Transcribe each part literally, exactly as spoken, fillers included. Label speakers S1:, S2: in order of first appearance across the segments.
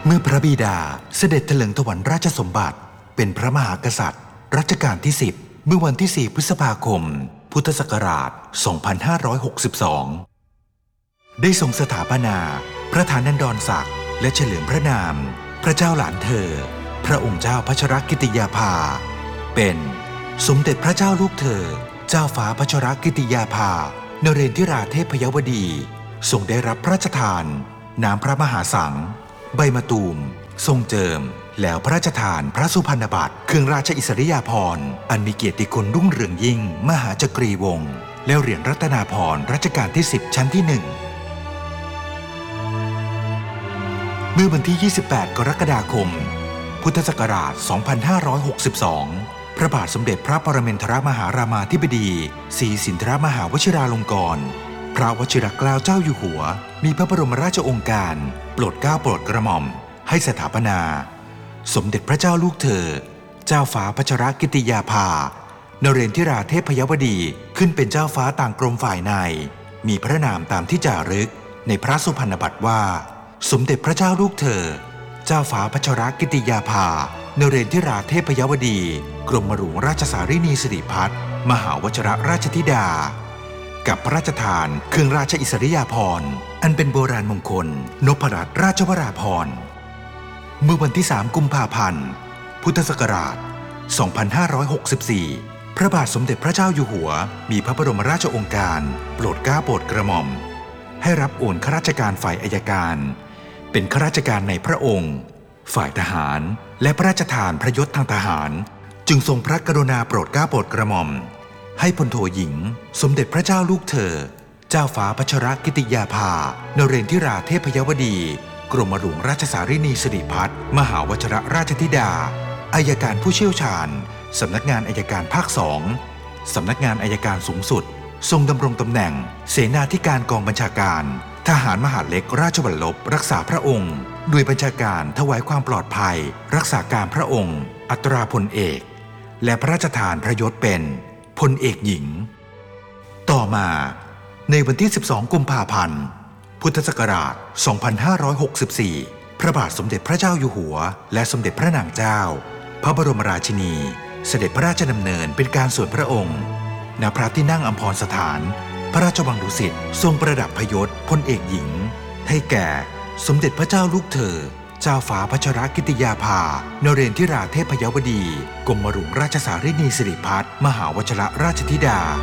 S1: เมื่อพระบิดาเสด็จเถลิงถวัลย์ราชสมบัติเป็นพระมหากษัตริย์รัชกาลที่สิบเมื่อวันที่สี่พฤษภาคมพุทธศักราชสองพันห้าร้อยหกสิบสองได้ทรงสถาปนาพระฐานันดรศักดิ์และเฉลิมพระนามพระเจ้าหลานเธอพระองค์เจ้าพัชรกิติยาภาเป็นสมเด็จพระเจ้าลูกเธอเจ้าฟ้าพัชรกิติยาภานเรนทิราเทพยวดีทรงได้รับพระราชทานน้ำพระมหาสังใบมะตูมทรงเจิมแล้วพระราชทานพระสุพรรณบัตรเครื่องราชอิสริยาภรณ์อันมีเกียรติคุณรุ่งเรืองยิ่งมหาจักรีวงศ์และเหรียญรัตนาภรณ์รัชกาลที่สิบชั้นที่หนึ่งเมื่อวันที่ยี่สิบแปดกรกฎาคมพุทธศักราชสองพันห้าร้อยหกสิบสองพระบาทสมเด็จพระปรมินทรมหารามาธิบดีศรีสินธรมหาวชิราลงกรณ์พระวชิรเกล้าเจ้าอยู่หัวมีพระบรมราชโองการโปรดเกล้าโปรดกระหม่อมให้สถาปนาสมเด็จพระเจ้าลูกเธอเจ้าฟ้าพัชรกิติยาภานเรนทิราเทพยวดีขึ้นเป็นเจ้าฟ้าต่างกรมฝ่ายในมีพระนามตามที่จารึกในพระสุพรรณบัตรว่าสมเด็จพระเจ้าลูกเธอเจ้าฟ้าพัชรกิติยาภานเรนทิราเทพยวดีกรมหลวงราชสารินีสิริพัฒน์มหาวชรราชธิดากับพระราชทานเครื่องราชอิสริยาภรณ์อันเป็นโบราณมงคลนพรัตนราชวราภรณ์เมื่อวันที่สามกุมภาพันธ์พุทธศักราชสองพันห้าร้อยหกสิบสี่พระบาทสมเด็จพระเจ้าอยู่หัวมีพระบรมราชโองการโปรดเกล้าโปรดกระหม่อมให้รับโอนข้าราชการฝ่ายอัยการเป็นข้าราชการในพระองค์ฝ่ายทหารและพระราชทานพระยศทางทหารจึงทรงพระกรุณาโปรดเกล้าโปรดกระหม่อมให้พลโทหญิงสมเด็จพระเจ้าลูกเธอเจ้าฟ้าพัชรกิติยาภานเรนทิราเทพยวดีกรมหลวงราชสารินีสิริพัฒน์มหาวชรราชธิดาอัยการผู้เชี่ยวชาญสำนักงานอัยการภาคสองสำนักงานอัยการสูงสุดทรงดำรงตำแหน่งเสนาธิการกองบัญชาการทหารมหาดเล็กราชวัลลบรักษาพระองค์โดยบัญชาการถวายความปลอดภัยรักษาการพระองค์อัตราพลเอกและพระราชทานพระยศเป็นพลเอกหญิงต่อมาในวันที่สิบสองกุมภาพันธ์พุทธศักราชสองพันห้าร้อยหกสิบสี่พระบาทสมเด็จพระเจ้าอยู่หัวและสมเด็จพระนางเจ้าพระบรมราชินีเสด็จพระราชดำเนินเป็นการส่วนพระองค์ณพระที่นั่งอัมพรสถานพระราชวังดุสิตทรงประดับพยศพลเอกหญิงให้แก่สมเด็จพระเจ้าลูกเธอเจ้าฟ้าพัชรกิติยาภานเรนทิราเทพยวดีกรมหลวงราชสารินีสิริพัฒน์มหาวชรราชธิดา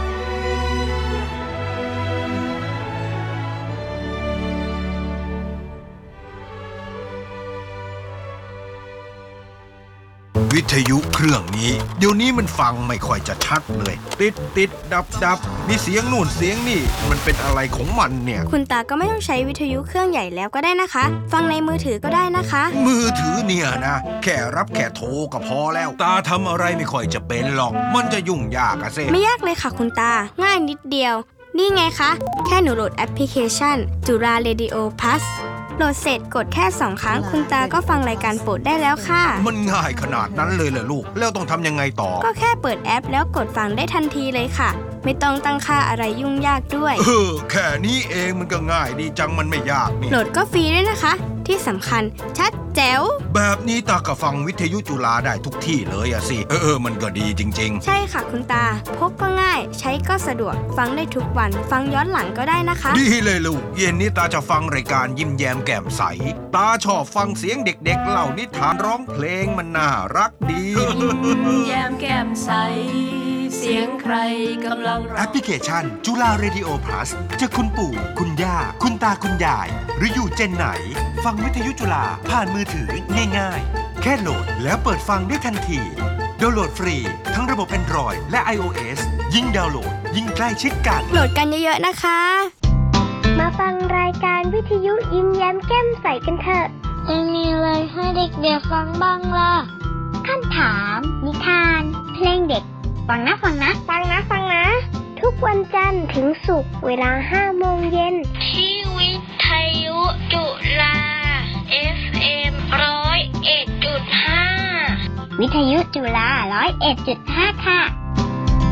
S2: วิทยุเครื่องนี้เดี๋ยวนี้มันฟังไม่ค่อยจะชัดเลยติดติดดับดับมีเสียงนู่นเสียงนี่มันเป็นอะไรของมันเนี่ย
S3: คุณตาก็ไม่ต้องใช้วิทยุเครื่องใหญ่แล้วก็ได้นะคะฟังในมือถือก็ได้นะคะ
S2: มือถือเนี่ยนะแค่รับแค่โทรก็พอแล้วตาทำอะไรไม่ค่อยจะเป็นหรอกมันจะยุ่งยากอะเซ่
S3: ไม่ยากเลยค่ะคุณตาง่ายนิดเดียวนี่ไงคะแค่หนูโหลดแอปพลิเคชันจุฬาเรดิโอพลัสโหลดเสร็จกดแค่สองครั้งคุณตาก็ฟังรายการโปรดได้แล้วค่ะ
S2: มันง่ายขนาดนั้นเลยเหรอลูกแล้วต้องทำยังไงต่อ
S3: ก็แค่เปิดแอปแล้วกดฟังได้ทันทีเลยค่ะไม่ต้องตั้งค่าอะไรยุ่งยากด้วย
S2: เออแค่นี้เองมันก็ง่ายดีจังมันไม่ยากนี่
S3: โหลดก็ฟรีด้วยนะคะที่สำคัญชัดแจ๋ว
S2: แบบนี้ตาก็ฟังวิทยุจุฬาได้ทุกที่เลยอะสิเออเออมันก็ดีจริง
S3: ๆใช่ค่ะคุณตาพกก็ง่ายใช้ก็สะดวกฟังได้ทุกวันฟังย้อนหลังก็ได้นะคะ
S2: ดีเลยลูกเย็นนี้ตาจะฟังรายการยิ้มแย้มแก้มใสตาชอบฟังเสียงเด็กๆเล่านิทานร้องเพลงมันน่ารักดี
S4: ยิ้มแย้มแก้มใสเสียงใครกำลังร้อง
S1: แอปพลิเคชันจุฬาเรดิโอพลัสจะคุณปู่คุณย่าคุณตาคุณยายหรืออยู่เจนไหนฟังวิทยุจุฬาผ่านมือถือง่ายๆแค่โหลดแล้วเปิดฟังได้ทันทีดาวน์โหลดฟรีทั้งระบบ Android และ iOS ยิ่งดาวน์โหลดยิ่งใกล้ชิดกัน
S3: โหลดกันเยอะๆนะคะ
S5: มาฟังรายการวิทยุยิ้มแย้มแก้มใสกันเถอะจะมีอะไรให้เด็กๆฟังบ้างล่ะคำถามนิทานเพลงเด็กฟังนะฟังนะฟังนะฟังนะทุกวันจันทร์ถึงศุกร์เวลาห้าโมงเย็นที่วิทยุจุฬา เอฟ เอ็ม ร้อยเอ็ดจุดห้าวิทยุจุฬาร้อยเอ็ดจุดห้าค่ะ